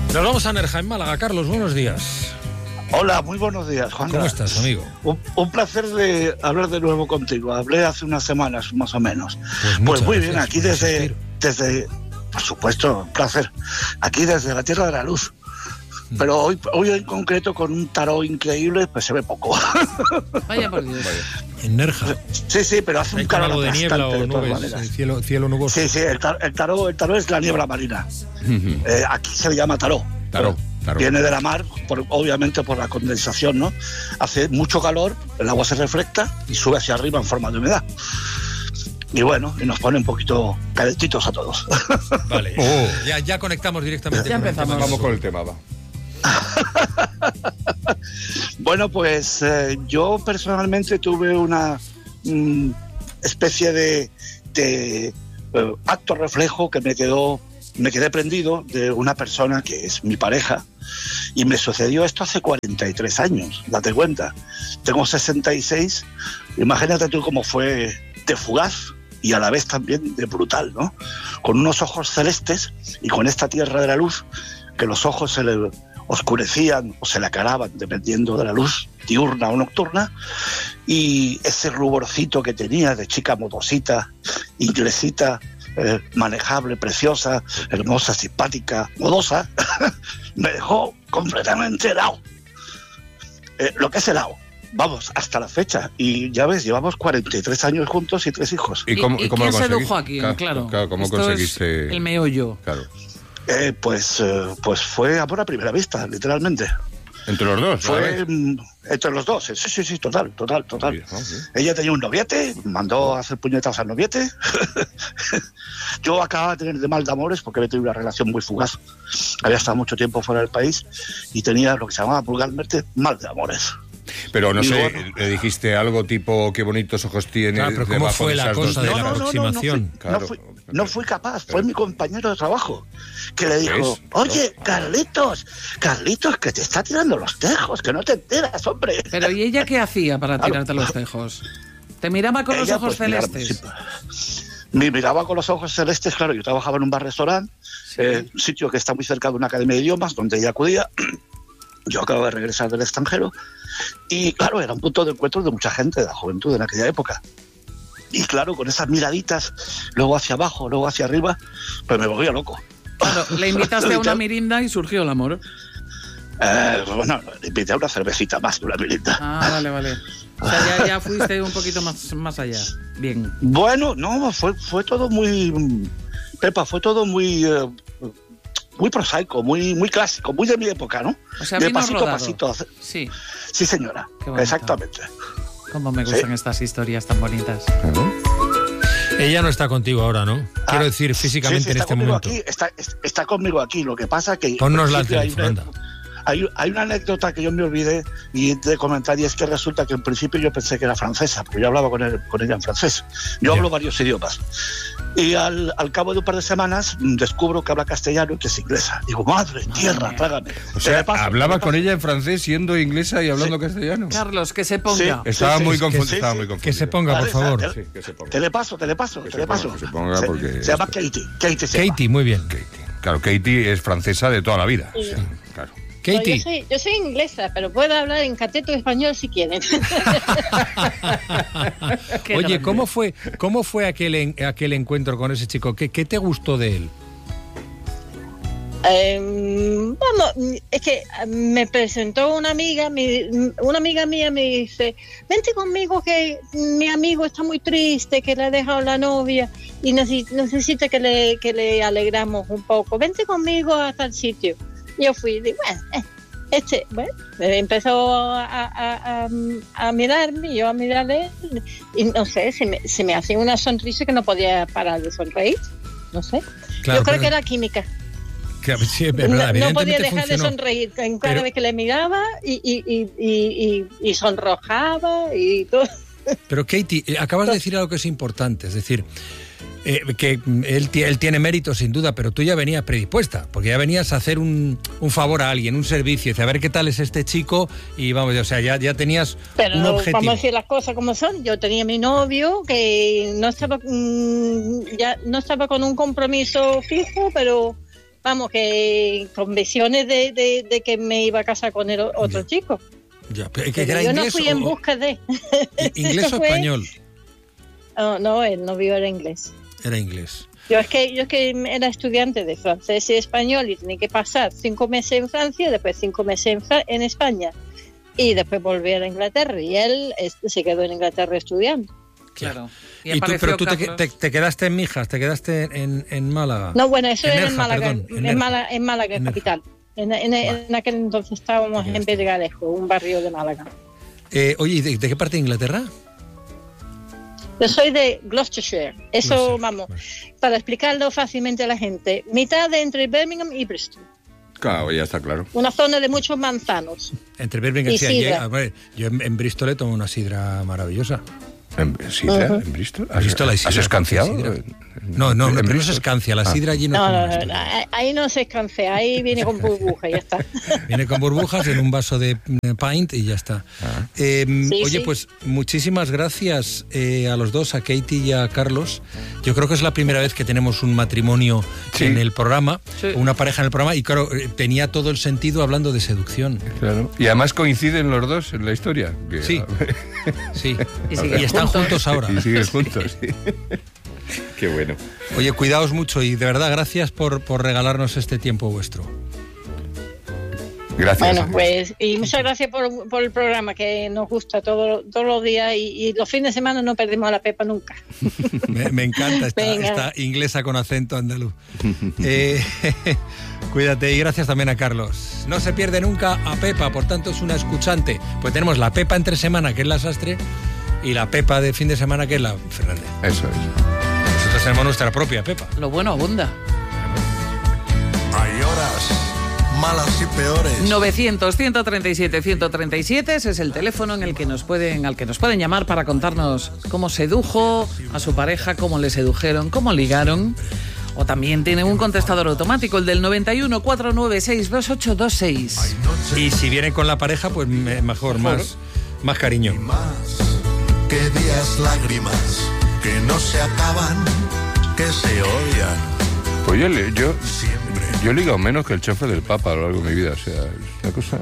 Nos vamos a Nerja, en Málaga. Carlos, buenos días. Hola, muy buenos días, Juan. ¿Cómo estás, amigo? Un placer de hablar de nuevo contigo. Hablé hace unas semanas, más o menos. Pues muy bien, aquí desde, por supuesto, un placer. Aquí desde la Tierra de la Luz. Pero hoy en concreto, con un tarot increíble, pues se ve poco. Vaya por Dios. En Nerja. Sí, pero hace un calor algo de niebla o nubes, cielo nuboso. Sí, el tarot es la niebla marina. Aquí se le llama tarot. Tarot. Viene de la mar, obviamente por la condensación, ¿no? Hace mucho calor, el agua se refleja y sube hacia arriba en forma de humedad. Y bueno, y nos pone un poquito calentitos a todos. Vale, ya conectamos directamente. Ya empezamos. Vamos con el tema, va. Bueno, pues yo personalmente tuve una especie de acto reflejo que me quedé prendido de una persona que es mi pareja, y me sucedió esto hace 43 años, date cuenta. Tengo 66, imagínate tú cómo fue de fugaz y a la vez también de brutal, ¿no? Con unos ojos celestes y con esta tierra de la luz, que los ojos se le oscurecían o se le acaraban dependiendo de la luz diurna o nocturna, y ese ruborcito que tenía de chica modosita, inglesita, manejable, preciosa, hermosa, simpática, modosa, me dejó completamente helado. Lo que es helado. Vamos, hasta la fecha. Y ya ves, llevamos 43 años juntos y 3 hijos. ¿Y cómo lo sedujo aquí? Claro. ¿Cómo Esto conseguiste? Es el meollo. Claro. Pues fue amor a primera vista, literalmente. ¿Entre los dos? Fue entre los dos, sí, total. Sí. Ella tenía un noviete, mandó a hacer puñetas al noviete. Yo acababa de tener de mal de amores porque había tenido una relación muy fugaz. Había estado mucho tiempo fuera del país y tenía lo que se llamaba vulgarmente mal de amores. Pero no Y sé, bueno, le dijiste algo tipo qué bonitos ojos tiene. Claro, pero ¿cómo fue la cosa de la aproximación? No fui capaz, fue mi compañero de trabajo que le dijo: oye, Carlitos, que te está tirando los tejos, que no te enteras, hombre. Pero ¿y ella qué hacía para tirarte los tejos? ¿Te miraba con los ojos celestes? Me miraba con los ojos celestes, claro. Yo trabajaba en un bar-restaurante, un sitio que está muy cerca de una academia de idiomas, donde ella acudía. Yo acabo de regresar del extranjero y, claro, era un punto de encuentro de mucha gente de la juventud en aquella época. Y, claro, con esas miraditas, luego hacia abajo, luego hacia arriba, pues me volvía loco. Claro, le invitaste a una mirinda y surgió el amor. Bueno, le invité a una cervecita más que una mirinda. Ah, vale. O sea, ya fuiste un poquito más allá. Bien. Bueno, no, fue todo muy... Pepa, fue todo muy prosaico, muy clásico, muy de mi época, ¿no? O sea, de pasito rodado. a pasito. Sí, señora, exactamente. Cómo me gustan estas historias tan bonitas. Ella no está contigo ahora, ¿no? Quiero decir, físicamente en este momento. Aquí, está conmigo aquí, lo que pasa que... Ponnos la teléfono, hay una anécdota que yo me olvidé de comentar, y es que resulta que en principio yo pensé que era francesa, porque yo hablaba con ella en francés. Yo hablo varios idiomas. Y al cabo de un par de semanas descubro que habla castellano y que es inglesa. Digo, madre tierra, trágame. O sea, hablaba con ella en francés siendo inglesa y hablando castellano. Carlos, que se ponga. Estaba muy confundido. Que se ponga, por favor. Sí, que se ponga. Te le paso. Que se ponga porque... Se llama Katie. Katie, muy bien. Claro, Katie es francesa de toda la vida. Sí. Sí, claro. Katie. No, yo soy inglesa, pero puedo hablar en cateto español si quieren. Oye, ¿cómo fue aquel encuentro con ese chico? ¿Qué te gustó de él? Vamos, es que me presentó una amiga mía me dice: vente conmigo que mi amigo está muy triste, que le ha dejado la novia y necesita que le alegramos un poco. Vente conmigo a tal sitio. Yo fui y digo, empezó a mirarme, yo a mirarle, y no sé, se me hacía una sonrisa que no podía parar de sonreír, no sé. Claro, yo creo que era química. Sí, es verdad, no podía dejar funcionó. de sonreír cada vez que le miraba y sonrojaba y todo. Pero Katie, acabas de decir algo que es importante, es decir, que él tiene mérito sin duda, pero tú ya venías predispuesta, porque ya venías a hacer un favor a alguien, un servicio, a ver qué tal es este chico y vamos, o sea, ya tenías un objetivo. Vamos a decir las cosas como son. Yo tenía mi novio que no estaba con un compromiso fijo, pero vamos, que con visiones de que me iba a casar con el otro chico. Ya, pero Pero era yo inglés no fui en busca de... ¿Inglés Eso o fue- español? No, el novio era inglés. Era inglés. Yo es que era estudiante de francés y español y tenía que pasar 5 meses en Francia, después 5 meses en España y después volver a Inglaterra. Y él se quedó en Inglaterra estudiando. Claro. Y tú, pero tú te quedaste en Mijas, te quedaste en Málaga. No, bueno, eso En era Nerja, en Málaga, perdón, en Nerja. en Málaga, En Nerja. capital. En aquel entonces estábamos en Pedregalejo, un barrio de Málaga. Oye, ¿y de qué parte de Inglaterra? Yo soy de Gloucestershire. Eso, Gloucester, vamos, vale. para explicarlo fácilmente a la gente. Mitad de entre Birmingham y Bristol. Claro, ya está claro. Una zona de muchos manzanos. Entre Birmingham Y y sidra. yo en Bristol he tomado una sidra maravillosa. ¿En Sidra? ¿En Bristol? Bristol hay sidra, ¿Has escanciado? sidra. No, pero no se Bristol? escancia, la sidra allí no No, es como no, esto. no, ahí no se escancea, ahí viene con burbuja y ya está. Viene con burbujas en un vaso de pint y ya está. Oye, sí. pues muchísimas gracias a los dos, a Katie y a Carlos. Yo creo que es la primera vez que tenemos un matrimonio Sí. en el programa, Sí. una pareja en el programa, y claro, tenía todo el sentido hablando de seducción. Claro. Y además coinciden los dos en la historia. Que- Sí. Sí, Y siguen están juntos ahora. Y siguen juntos, sí. Qué bueno. Oye, cuidaos mucho y de verdad gracias por regalarnos este tiempo vuestro. Gracias. Bueno, pues, y muchas gracias por el programa que nos gusta todos los días y los fines de semana no perdemos a la Pepa nunca. Me encanta Venga. esta inglesa con acento andaluz. Cuídate y gracias también a Carlos. No se pierde nunca a Pepa, por tanto es una escuchante. Pues tenemos la Pepa entre semana, que es la Sastre, y la Pepa de fin de semana, que es la Fernández. Eso es. Nosotros tenemos nuestra propia Pepa. Lo bueno abunda. Hay horas malas y peores. 900-137-137, ese es el teléfono al que nos pueden llamar para contarnos cómo sedujo a su pareja, cómo le sedujeron, cómo ligaron. O también tienen un contestador automático, el del 91 496 2826. Y si vienen con la pareja, pues mejor. Más cariño. Más que días lágrimas que no se acaban, que se odian. Pues yo Siempre. he ligado menos que el chofer del Papa a lo largo de mi vida. O sea, es una cosa...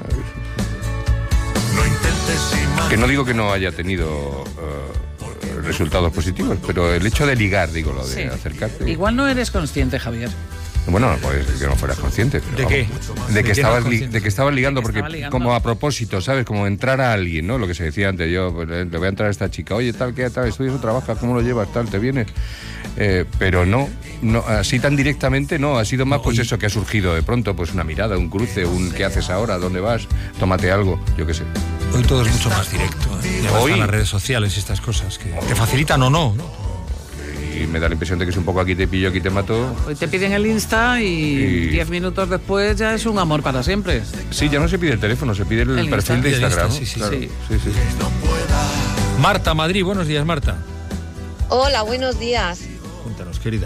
No intentes imaginar. Que no digo que no haya tenido resultados positivos, pero el hecho de ligar, digo, lo de Sí. acercarte... Igual no eres consciente, Javier. Bueno, pues que no fueras consciente. pero ¿De vamos, qué? De que ¿De qué no estabas consciente? de que estabas ligando, De que porque estaba ligando. como a propósito, ¿sabes? Como entrar a alguien, ¿no? Lo que se decía antes, yo pues, le voy a entrar a esta chica, oye, tal, ¿qué tal? ¿Estudias o trabajas? ¿Cómo lo llevas? Tal, ¿te vienes? Pero no, así tan directamente no, ha sido más pues eso que ha surgido de pronto, pues una mirada, un cruce, un ¿qué haces ahora? ¿Dónde vas? Tómate algo, yo qué sé. Hoy todo es mucho más directo. Y además Hoy- están las redes sociales y estas cosas que te facilitan o no, ¿no? Y me da la impresión de que es un poco aquí te pillo, aquí te mato. Hoy te piden el Insta y 10 minutos después ya es un amor para siempre. Sí, ya no se pide el teléfono, se pide el El perfil de Insta. Instagram. Sí, sí, Claro, sí. sí, sí. Marta, Madrid, buenos días, Marta. Hola, buenos días. Cuéntanos, querida.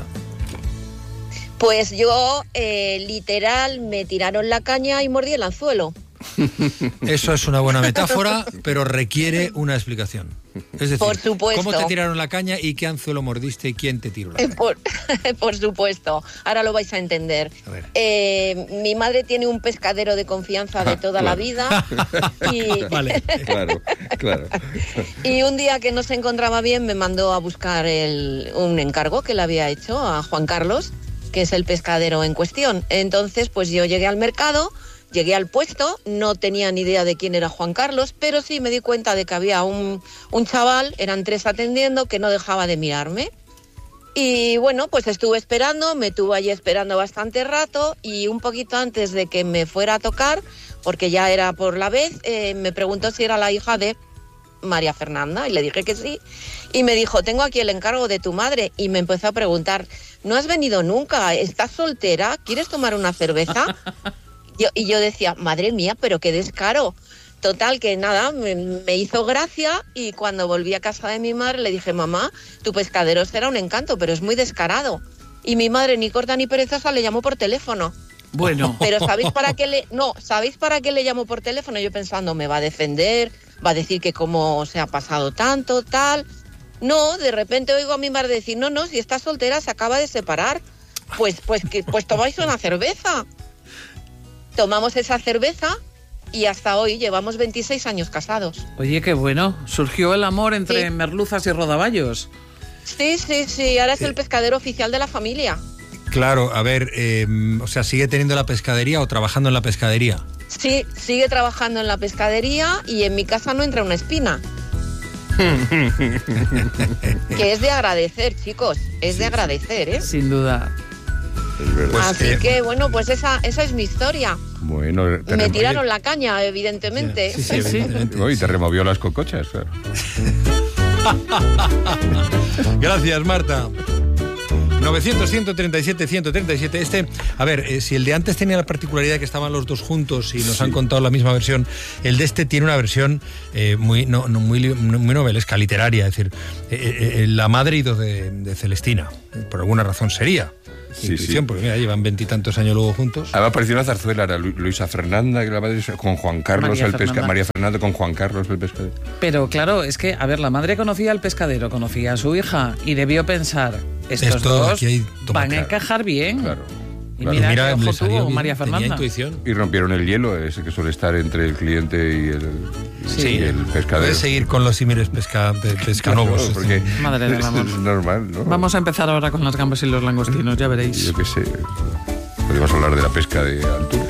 Pues yo, literal, me tiraron la caña y mordí el anzuelo. Eso es una buena metáfora, pero requiere una explicación. Es decir, Por supuesto. ¿cómo te tiraron la caña y qué anzuelo mordiste y quién te tiró la caña? Por supuesto, ahora lo vais a entender. A ver. Mi madre tiene un pescadero de confianza de toda la vida y, Vale. Claro, claro. y un día que no se encontraba bien me mandó a buscar un encargo que le había hecho a Juan Carlos, que es el pescadero en cuestión. Entonces, pues yo llegué al mercado, llegué al puesto, no tenía ni idea de quién era Juan Carlos, pero sí me di cuenta de que había un chaval, eran 3 atendiendo, que no dejaba de mirarme. Y bueno, pues estuve esperando, me tuve allí esperando bastante rato y un poquito antes de que me fuera a tocar, porque ya era por la vez, me preguntó si era la hija de María Fernanda y le dije que sí. Y me dijo, tengo aquí el encargo de tu madre. Y me empezó a preguntar, ¿no has venido nunca? ¿Estás soltera? ¿Quieres tomar una cerveza? Y yo decía, madre mía, pero qué descaro. Total, que nada, me hizo gracia y cuando volví a casa de mi madre le dije, mamá, tu pescadero será un encanto, pero es muy descarado. Y mi madre, ni corta ni perezosa, le llamó por teléfono. Bueno, Pero ¿sabéis para qué le llamó por teléfono? Yo pensando, me va a defender, va a decir que cómo se ha pasado tanto, tal. No, de repente oigo a mi madre decir, no, si está soltera se acaba de separar. pues tomáis una cerveza. Tomamos esa cerveza y hasta hoy llevamos 26 años casados. Oye, qué bueno. Surgió el amor entre Sí. merluzas y rodaballos. Sí, ahora es el pescadero oficial de la familia. Claro, a ver, o sea, ¿sigue teniendo la pescadería o trabajando en la pescadería? Sí, sigue trabajando en la pescadería y en mi casa no entra una espina. Que es de agradecer, chicos, es de agradecer, ¿eh? Sin duda. Es verdad. Pues, Así que, bueno, pues esa es mi historia. Bueno, Me tiraron la caña, evidentemente. Sí, evidentemente. Y te removió las cocochas, claro. Gracias, Marta. 900-137-137. A ver, si el de antes tenía la particularidad de que estaban los dos juntos y nos han contado la misma versión, el de este tiene una versión muy novelesca, literaria. Es decir, la madre y de Celestina. Por alguna razón sería. Sí, Intuición, sí. porque mira, llevan 20 y tantos años luego juntos. Además apareció una zarzuela, era Luisa Fernanda, que la madre con Juan Carlos María el pescadero. Fernanda. María Fernanda con Juan Carlos el pescadero. Pero claro, es que, a ver, la madre conocía al pescadero, conocía a su hija y debió pensar, estos Esto, dos aquí hay toma, van a claro. encajar bien. Claro. Y Claro. mira, Mira, qué le ojo salió tuvo bien, María tenía Fernanda. intuición. Y rompieron el hielo, ese que suele estar entre el cliente y el pescadero. Puedes seguir con los símiles pescanovos. Claro, porque Madre del amor. es normal, ¿no? Vamos a empezar ahora con las gambas y los langostinos, ya veréis. Yo qué sé. Podemos hablar de la pesca de altura.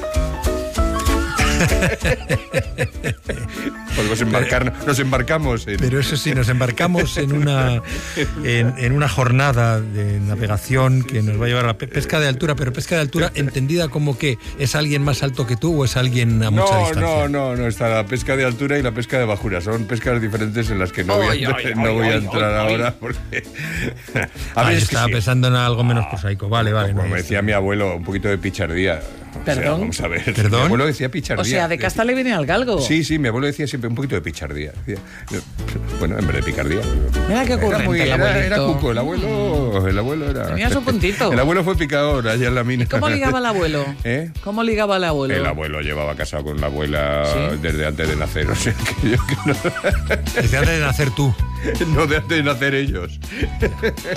Podemos embarcarnos, nos embarcamos en... Pero eso sí, nos embarcamos en una jornada de navegación que nos va a llevar a la pesca de altura, pero pesca de altura entendida como que es alguien más alto que tú o es alguien a mucha distancia. No, está la pesca de altura y la pesca de bajura. Son pescas diferentes en las que no voy a entrar ahora. Porque... A ver, es que estaba sí. pensando en algo menos prosaico. Vale. Como no, me decía mi abuelo, un poquito de pichardía. ¿Perdón? O sea, vamos a ver. ¿Perdón? Mi abuelo decía pichardía. O sea, de casta le viene al galgo. Sí, mi abuelo decía siempre un poquito de pichardía. Decía, bueno, en vez de picardía. Mira qué ocurrente el abuelito. Era cuco, el abuelo era... Tenía su puntito. El abuelo fue picador allá en la mina. ¿Cómo ligaba el abuelo? ¿Eh? ¿Cómo ligaba el abuelo? El abuelo llevaba casado con la abuela ¿Sí? desde antes de nacer, o sea que yo que Desde antes de nacer tú. no de antes de nacer ellos.